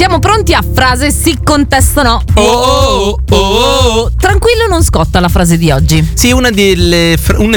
Siamo pronti a frase sì, contesto no. Tranquillo, non scotta la frase di oggi. Sì, una delle frasi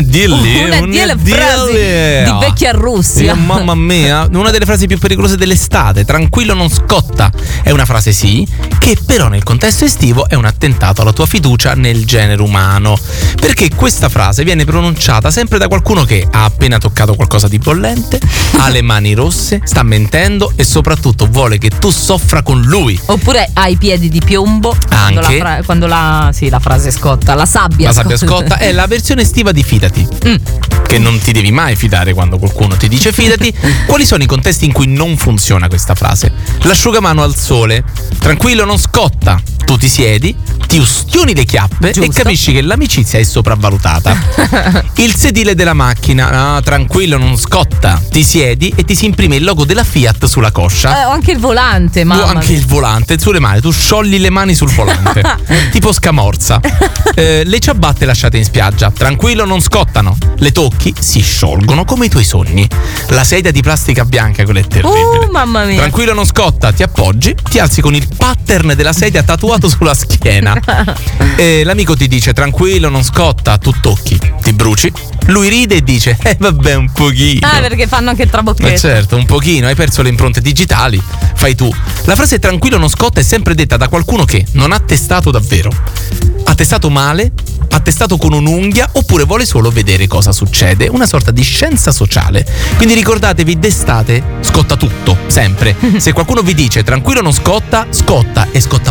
di vecchia Russia. Mamma mia, una delle frasi più pericolose dell'estate. Tranquillo, non scotta. È una frase sì, che però nel contesto estivo è un attentato alla tua fiducia nel genere umano. Perché questa frase viene pronunciata sempre da qualcuno che ha appena toccato qualcosa di bollente, ha le mani rosse, sta mentendo e soprattutto vuole che tu soffra con lui. Oppure ha i piedi di piombo. Anche quando la frase scotta, la sabbia scotta è la versione estiva di fidati. Che non ti devi mai fidare quando qualcuno ti dice fidati. Quali sono i contesti in cui non funziona questa frase? L'asciugamano al sole, tranquillo, non scotta. Tu ti siedi, ti ustioni le chiappe, giusto, e capisci che l'amicizia è sopravvalutata. Il sedile della macchina, tranquillo, non scotta. Ti siedi e ti si imprime il logo della Fiat sulla coscia. O anche il volante, mamma. Anche il volante sulle mani, tu sciogli le mani sul volante. Tipo Scamorza. Le ciabatte lasciate in spiaggia, tranquillo, non scottano. Le tocchi, si sciolgono come i tuoi sogni. La sedia di plastica bianca, quella è terribile. Mamma mia. Tranquillo, non scotta, ti appoggi, ti alzi con il pattern della sedia tatuato sulla schiena. L'amico ti dice tranquillo, non scotta, tu tocchi, ti bruci. Lui ride e dice vabbè, un pochino. Perché fanno anche trabocchetto. Certo, un pochino, hai perso le impronte digitali, fai tu. La frase tranquillo, non scotta è sempre detta da qualcuno che non ha testato davvero. Ha testato male, ha testato con un'unghia, oppure vuole solo vedere cosa succede. Una sorta di scienza sociale. Quindi ricordatevi, d'estate scotta tutto, sempre. Se qualcuno vi dice tranquillo, non scotta, scotta, e scotta